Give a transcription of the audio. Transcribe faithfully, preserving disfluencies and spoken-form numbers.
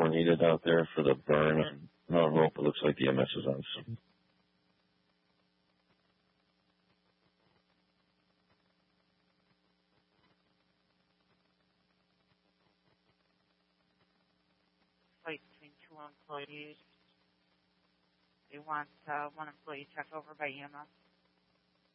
four needed out there for the burn on Mount Hope. It looks like E M S is on some. Fight between two employees. They want uh, one employee checked over by E M S.